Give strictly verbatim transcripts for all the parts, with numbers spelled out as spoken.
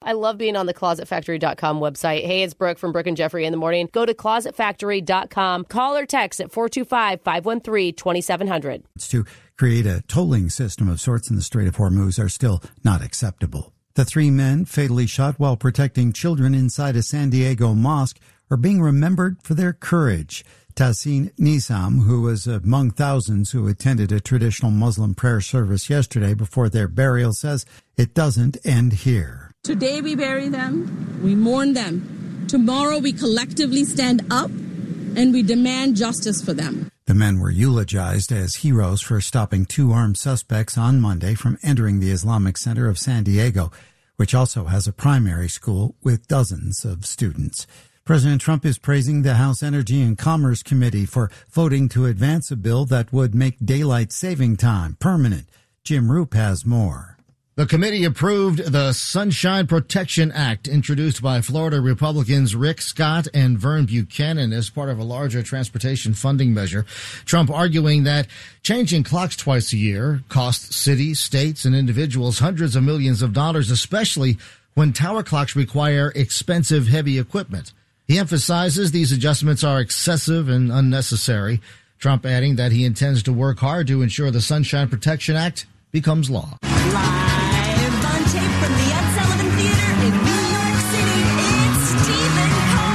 I love being on the closet factory dot com website. Hey, it's Brooke from Brooke and Jeffrey in the morning. Go to closet factory dot com. Call or text at four two five, five one three, two seven zero zero. To create a tolling system of sorts in the Strait of Hormuz are still not acceptable. The three men fatally shot while protecting children inside a San Diego mosque are being remembered for their courage. Tahsin Nizam, who was among thousands who attended a traditional Muslim prayer service yesterday before their burial, says it doesn't end here. Today we bury them, we mourn them. Tomorrow we collectively stand up and we demand justice for them. The men were eulogized as heroes for stopping two armed suspects on Monday from entering the Islamic Center of San Diego, which also has a primary school with dozens of students. President Trump is praising the House Energy and Commerce Committee for voting to advance a bill that would make daylight saving time permanent. Jim Roop has more. The committee approved the Sunshine Protection Act introduced by Florida Republicans Rick Scott and Vern Buchanan as part of a larger transportation funding measure. Trump arguing that changing clocks twice a year costs cities, states, and individuals hundreds of millions of dollars, especially when tower clocks require expensive, heavy equipment. He emphasizes these adjustments are excessive and unnecessary, Trump adding that he intends to work hard to ensure the Sunshine Protection Act becomes law. Live on tape from the Ed Sullivan Theater in New York City, it's Stephen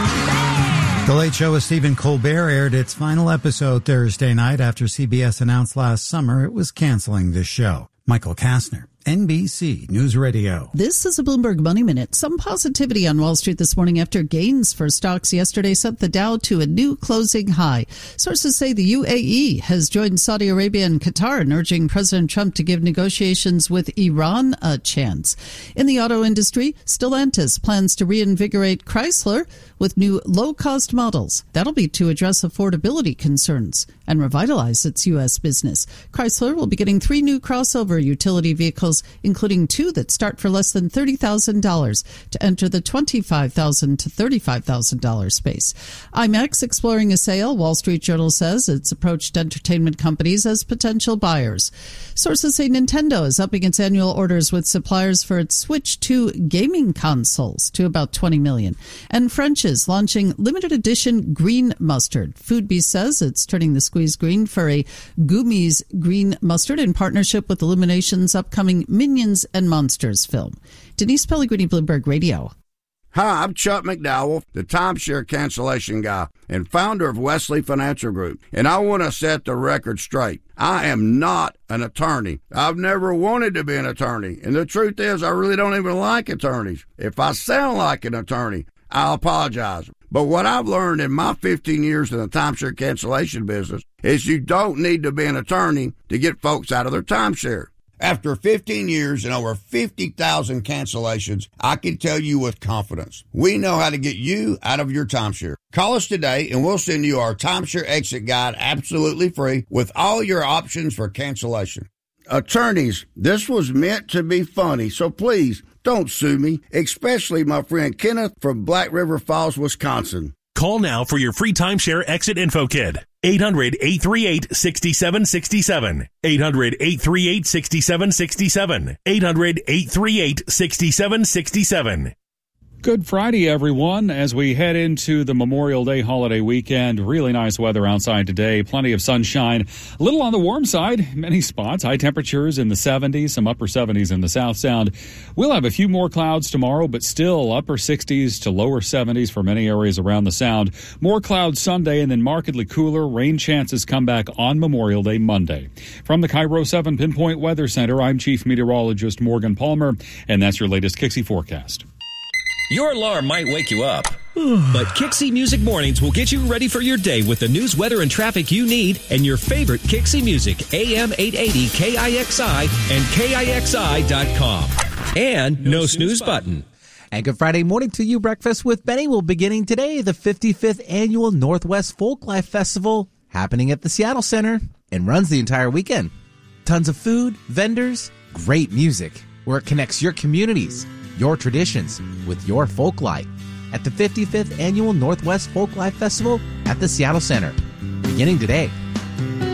Colbert. The Late Show with Stephen Colbert aired its final episode Thursday night after C B S announced last summer it was canceling the show. Michael Kastner, N B C News Radio. This is a Bloomberg Money Minute. Some positivity on Wall Street this morning after gains for stocks yesterday sent the Dow to a new closing high. Sources say the U A E has joined Saudi Arabia and Qatar in urging President Trump to give negotiations with Iran a chance. In the auto industry, Stellantis plans to reinvigorate Chrysler with new low-cost models. That'll be to address affordability concerns and revitalize its U S business. Chrysler will be getting three new crossover utility vehicles, including two that start for less than thirty thousand dollars to enter the twenty-five thousand dollars to thirty-five thousand dollars space. IMAX exploring a sale. Wall Street Journal says it's approached entertainment companies as potential buyers. Sources say Nintendo is upping its annual orders with suppliers for its Switch two gaming consoles to about twenty million dollars. And French is launching limited edition green mustard. Foodbeast says it's turning the squeeze green for a Gummies green mustard in partnership with Illumination's upcoming Minions and Monsters film. Denise Pellegrini, Bloomberg Radio. Hi, I'm Chuck McDowell, the timeshare cancellation guy and founder of Wesley Financial Group, and I want to set the record straight. I am not an attorney. I've never wanted to be an attorney, and the truth is I really don't even like attorneys. If I sound like an attorney, I'll apologize. But what I've learned in my fifteen years in the timeshare cancellation business is you don't need to be an attorney to get folks out of their timeshare. After fifteen years and over fifty thousand cancellations, I can tell you with confidence, we know how to get you out of your timeshare. Call us today and we'll send you our timeshare exit guide absolutely free with all your options for cancellation. Attorneys, this was meant to be funny, so please don't sue me, especially my friend Kenneth from Black River Falls, Wisconsin. Call now for your free timeshare exit info kit. eight hundred, eight three eight, six seven six seven. eight hundred, eight three eight, six seven six seven. eight hundred, eight three eight, six seven six seven. Good Friday, everyone, as we head into the Memorial Day holiday weekend. Really nice weather outside today. Plenty of sunshine. A little on the warm side, many spots. High temperatures in the seventies, some upper seventies in the South Sound. We'll have a few more clouds tomorrow, but still upper sixties to lower seventies for many areas around the Sound. More clouds Sunday and then markedly cooler. Rain chances come back on Memorial Day Monday. From the Cairo seven Pinpoint Weather Center, I'm Chief Meteorologist Morgan Palmer, and that's your latest Kixie forecast. Your alarm might wake you up, but Kixie Music Mornings will get you ready for your day with the news, weather, and traffic you need and your favorite Kixie music, A M eight eighty K I X I and K I X I dot com. And no, no snooze, snooze button. button. And good Friday morning to you. Breakfast with Benny will beginning today, the fifty-fifth Annual Northwest Folklife Festival happening at the Seattle Center and runs the entire weekend. Tons of food, vendors, great music, where it connects your communities, your traditions with your folk life at the fifty-fifth Annual Northwest Folklife Festival at the Seattle Center, beginning today.